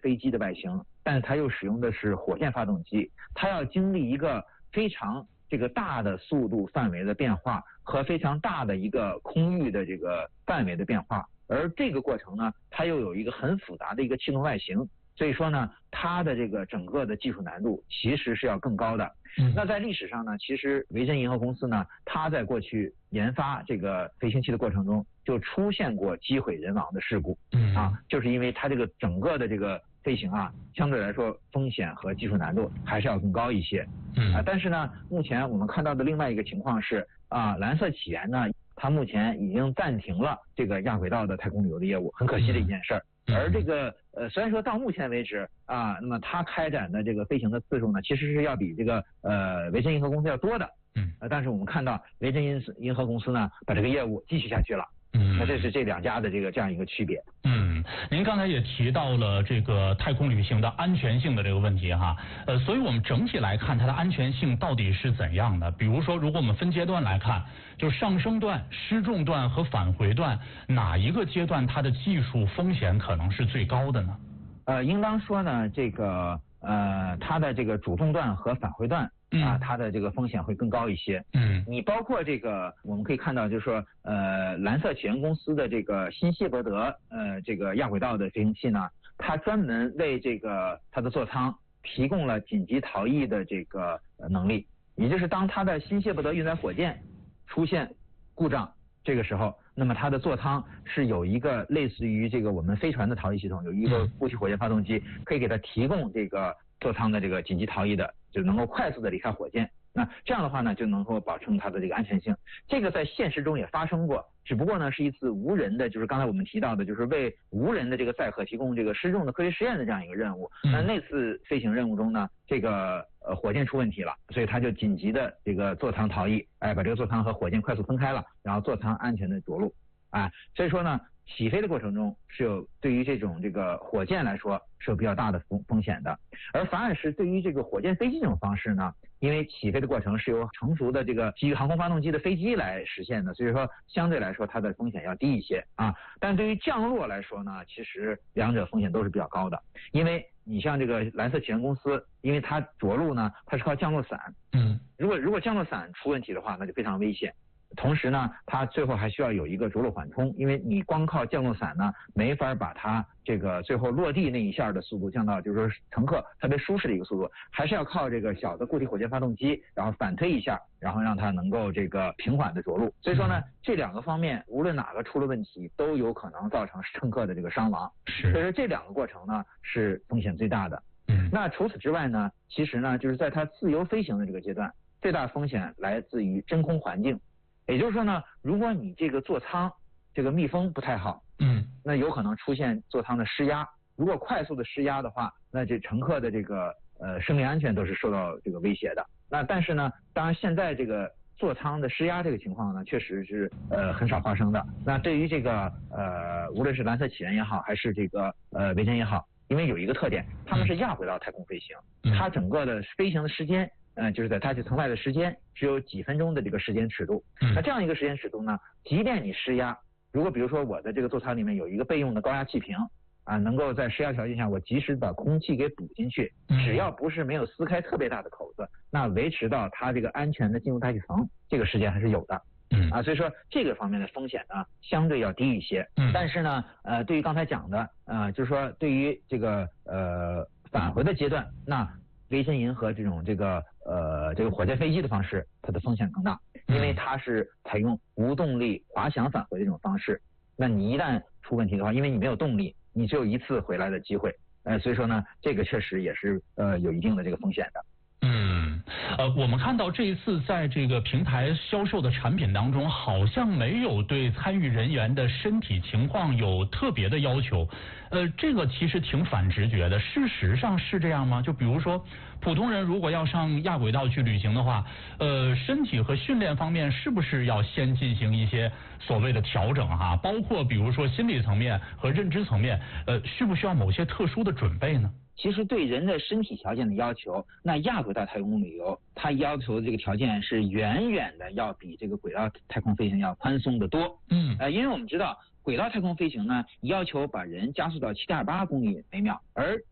飞机的外形，但是它又使用的是火箭发动机，它要经历一个非常这个大的速度范围的变化和非常大的一个空域的这个范围的变化，而这个过程呢，它又有一个很复杂的一个气动外形，所以说呢，它的这个整个的技术难度其实是要更高的。那在历史上呢，其实维珍银河公司呢，它在过去研发这个飞行器的过程中，就出现过机毁人亡的事故，就是因为它这个整个的这个飞行相对来说风险和技术难度还是要更高一些。但是呢，目前我们看到的另外一个情况是蓝色起源呢，它目前已经暂停了这个亚轨道的太空旅游的业务，很可惜的一件事儿。而这个虽然说到目前为止那么它开展的这个飞行的次数呢，其实是要比这个维珍银河公司要多的。但是我们看到维珍银河公司呢，把这个业务继续下去了。那这是这两家的这样一个区别。 您刚才也提到了这个太空旅行的安全性的这个问题哈，所以我们整体来看它的安全性到底是怎样的？比如说，如果我们分阶段来看，就上升段、失重段和返回段，哪一个阶段它的技术风险可能是最高的呢？ 应当说呢，这个它的这个主重段和返回段它的这个风险会更高一些。你包括这个我们可以看到，就是说蓝色起源公司的这个新谢伯德这个亚轨道的飞行器呢，它专门为这个它的座舱提供了紧急逃逸的这个能力，也就是当它的新谢伯德运载火箭出现故障这个时候，那么它的座舱是有一个类似于这个我们飞船的逃逸系统，有一个固体火箭发动机可以给它提供这个座舱的这个紧急逃逸的，就能够快速的离开火箭。那这样的话呢，就能够保证它的这个安全性。这个在现实中也发生过，只不过呢是一次无人的，就是刚才我们提到的，就是为无人的这个载荷提供这个失重的科学实验的这样一个任务。那次飞行任务中呢，这个火箭出问题了，所以它就紧急的这个座舱逃逸，把这个座舱和火箭快速分开了，然后座舱安全的着陆。所以说呢，起飞的过程中是有对于这种这个火箭来说是有比较大的风险的，而反而是对于这个火箭飞机这种方式呢，因为起飞的过程是由成熟的这个基于航空发动机的飞机来实现的，所以说相对来说它的风险要低一些但对于降落来说呢，其实两者风险都是比较高的，因为你像这个蓝色起源公司，因为它着陆呢，它是靠降落伞，如果降落伞出问题的话，那就非常危险。同时呢，它最后还需要有一个着陆缓冲，因为你光靠降落伞呢，没法把它这个最后落地那一下的速度降到就是说乘客特别舒适的一个速度，还是要靠这个小的固体火箭发动机，然后反推一下，然后让它能够这个平缓的着陆。所以说呢，这两个方面无论哪个出了问题，都有可能造成乘客的这个伤亡。所以说这两个过程呢是风险最大的。那除此之外呢，其实呢就是在它自由飞行的这个阶段，最大风险来自于真空环境。也就是说呢，如果你这个座舱这个密封不太好，那有可能出现座舱的失压。如果快速的失压的话，那这乘客的这个生命安全都是受到这个威胁的。那但是呢，当然现在这个座舱的失压这个情况呢，确实是很少发生的。那对于这个无论是蓝色起源也好，还是这个维珍也好，因为有一个特点，他们是亚轨道太空飞行，它整个的飞行的时间就是在它层外的时间只有几分钟的这个时间尺度。那这样一个时间尺度呢，即便你施压，如果比如说我的这个座舱里面有一个备用的高压气瓶能够在施压条件下我及时把空气给补进去，只要不是没有撕开特别大的口子，那维持到它这个安全的进入大气层，这个时间还是有的。所以说这个方面的风险呢相对要低一些。但是呢对于刚才讲的就是说对于这个返回的阶段，那维珍银河这种这个火箭飞机的方式，它的风险更大，因为它是采用无动力滑翔返回的这种方式。那你一旦出问题的话，因为你没有动力，你只有一次回来的机会，所以说呢，这个确实也是有一定的这个风险的。 我们看到这一次在这个平台销售的产品当中，好像没有对参与人员的身体情况有特别的要求。这个其实挺反直觉的。事实上是这样吗？就比如说，普通人如果要上亚轨道去旅行的话，身体和训练方面是不是要先进行一些所谓的调整哈？包括比如说心理层面和认知层面，需不需要某些特殊的准备呢？ 其实对人的身体条件的要求，那亚轨道太空旅游它要求的这个条件是远远的要比这个轨道太空飞行要宽松得多。因为我们知道轨道太空飞行呢要求把人加速到7.28公里每秒，而